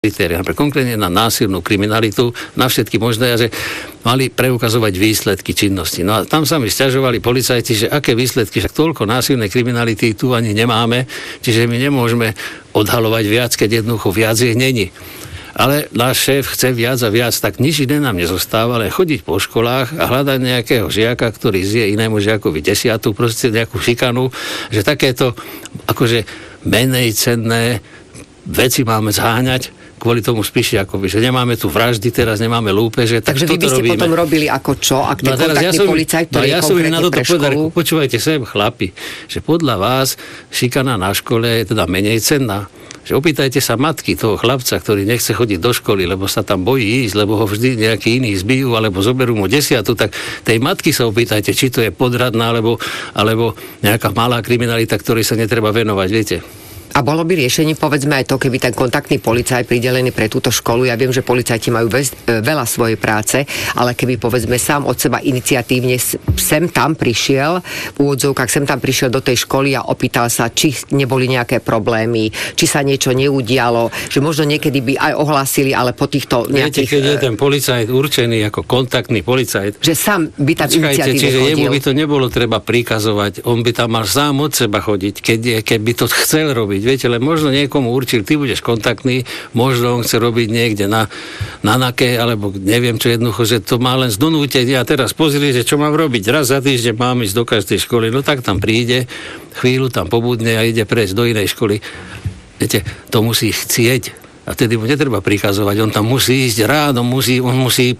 kritériá, konkrétne na násilnú kriminalitu, na všetky možné, že mali preukazovať výsledky činnosti. No a tam sa mi sťažovali policajti, že aké výsledky, však toľko násilnej kriminality tu ani nemáme, čiže my nemôžeme odhalovať viac, keď jednoducho viac ich není. Ale náš šéf chce viac a viac, tak nič iné nám nezostáva, len chodiť po školách a hľadať nejakého žiaka, ktorý zje inému žiakovi 10, proste nejakú šikanu, že takéto akože menej cenné veci máme zháňať kvôli tomu Spišiakovi, že nemáme tu vraždy, teraz nemáme lúpeže. Takže vy by ste robíme. Potom robili ako čo? Ak ten kontaktný policajt, ktorý je konkrétne pre školu? Počúvajte sem, chlapi, že podľa vás šikana na škole je teda menej cenná. Že opýtajte sa matky toho chlapca, ktorý nechce chodiť do školy, lebo sa tam bojí ísť, lebo ho vždy nejakí iní zbijú, alebo zoberú mu 10, tak tej matky sa opýtajte, či to je podradná, alebo nejaká malá kriminalita, ktorej sa netreba venovať, viete. A bolo by riešenie, povedzme aj to, keby ten kontaktný policajt pridelený pre túto školu, ja viem, že policajti majú veľa svojej práce, ale keby povedzme sám od seba iniciatívne sem tam prišiel, v úvodzovkách sem tam prišiel do tej školy a opýtal sa, či neboli nejaké problémy, či sa niečo neudialo, že možno niekedy by aj ohlásili, ale po týchto nejakých... Viete, keď je ten policajt určený ako kontaktný policajt, že sám by tam iniciatívne čiže chodil. Jemu by to nebolo treba prikazovať, on by tam mal sám od seba chodiť, keby to chcel robiť. Viete, len možno niekomu určil, ty budeš kontaktný, možno on chce robiť niekde na NAKE, alebo neviem čo, jednoducho, že to má len zdonútiť a teraz pozri, že čo mám robiť. Raz za týždeň mám ísť do každej školy, no tak tam príde, chvíľu tam pobudne a ide prejsť do inej školy. Viete, to musí chcieť a vtedy mu netreba prikazovať, on tam musí ísť rád, on musí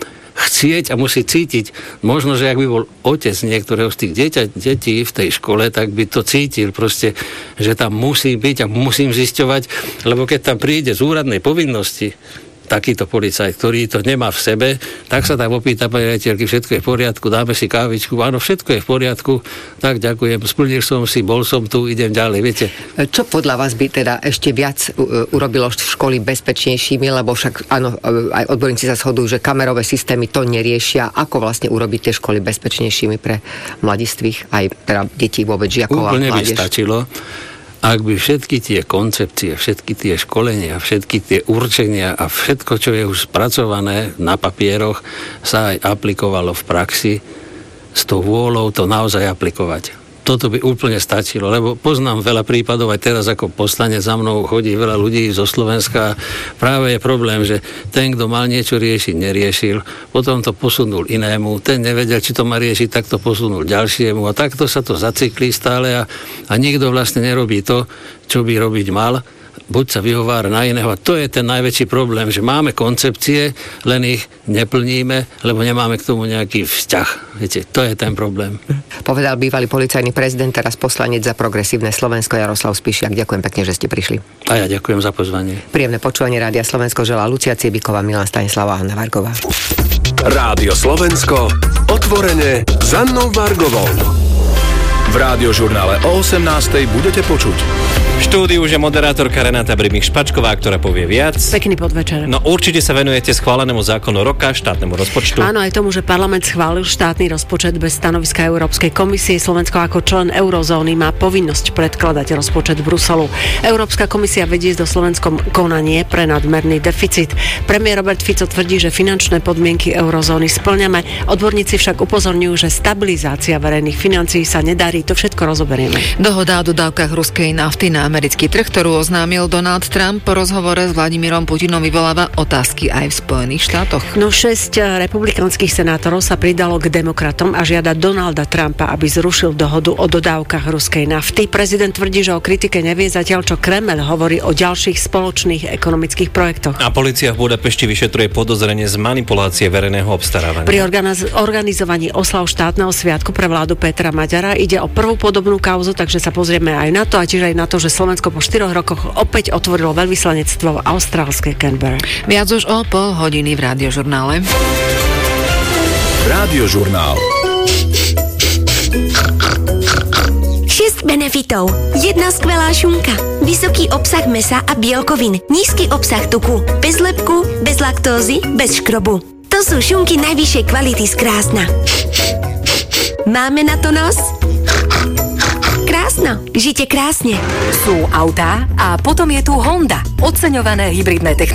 chcieť a musí cítiť. Možno, že ak by bol otec niektorého z tých detí v tej škole, tak by to cítil proste, že tam musí byť a musím zisťovať, lebo keď tam príde z úradnej povinnosti takýto policajt, ktorý to nemá v sebe, tak sa tam opýta pani riaditeľky, všetko je v poriadku, dáme si kávičku, áno, všetko je v poriadku, tak ďakujem, splnil som si, bol som tu, idem ďalej, viete. Čo podľa vás by teda ešte viac urobilo školy bezpečnejšími, lebo však áno, aj odborníci sa shodujú, že kamerové systémy to neriešia, ako vlastne urobiť tie školy bezpečnejšími pre mladistvých, aj teda detí vôbec, žiakov a mládež? Úplne by stačilo, ak by všetky tie koncepcie, všetky tie školenia, všetky tie určenia a všetko, čo je už spracované na papieroch, sa aj aplikovalo v praxi s tou vôľou to naozaj aplikovať. Toto by úplne stačilo, lebo poznám veľa prípadov, aj teraz ako poslanec za mnou chodí veľa ľudí zo Slovenska. Práve je problém, že ten, kto mal niečo riešiť, neriešil, potom to posunul inému, ten nevedel, či to má riešiť, tak to posunul ďalšiemu a takto sa to zacyklí stále a nikto vlastne nerobí to, čo by robiť mal. Buď sa vyhovára na iného. A to je ten najväčší problém, že máme koncepcie, len ich neplníme, lebo nemáme k tomu nejaký vzťah. Viete, to je ten problém. Povedal bývalý policajný prezident, teraz poslanec za Progresívne Slovensko Jaroslav Spišiak. Ďakujem pekne, že ste prišli. A ja ďakujem za pozvanie. Príjemné počúvanie Rádia Slovensko želá Lucia Ciebiková, Milan Stanislava a Hanna Vargová. Rádio Slovensko, otvorene s Annou Vargovou. V Rádiožurnále o 18:00 budete počuť. V štúdiu už je moderátorka Renáta Brimich-Špačková, ktorá povie viac. Pekný podvečer. No určite sa venujete schválenému zákonu roka, štátnemu rozpočtu. Áno, aj tomu, že parlament schválil štátny rozpočet bez stanoviska Európskej komisie. Slovensko ako člen eurozóny má povinnosť predkladať rozpočet Bruselu. Európska komisia vedie do Slovenskom konanie pre nadmerný deficit. Premiér Robert Fico tvrdí, že finančné podmienky eurozóny spĺňame. Odborníci však upozorňujú, že stabilizácia verejných financií sa nedarí. To všetko rozoberieme. Dohoda o dodávkach ruskej nafty na americký trh, ktorú oznámil Donald Trump po rozhovore s Vladimírom Putinom, vyvoláva otázky aj v Spojených štátoch. No 6 republikánskych senátorov sa pridalo k demokratom a žiada Donalda Trumpa, aby zrušil dohodu o dodávkach ruskej nafty. Prezident tvrdí, že o kritike nevie, zatiaľ čo Kreml hovorí o ďalších spoločných ekonomických projektoch. A polícia v Budapešti vyšetruje podozrenie z manipulácie verejného obstarávania. Pri organizovaní oslav štátneho sviatku pre vládu Petra Maďara ide o prvú podobnú kauzu, takže sa pozrieme aj na to a tiež aj na to, že Slovensko po 4 rokoch opäť otvorilo veľvyslanectvo v austrálskej Canberra. Viac už o pol hodiny v Rádiožurnále. Rádiožurnál. 6 benefitov. 1 skvelá šunka. Vysoký obsah mäsa a bielkovín. Nízky obsah tuku. Bez lepku, bez laktózy, bez škrobu. To sú šunky najvyššej kvality z Krásna. Máme na to nos? Krásna. Jasno, žite krásne. Sú autá a potom je tu Honda. Oceňované hybridné technológie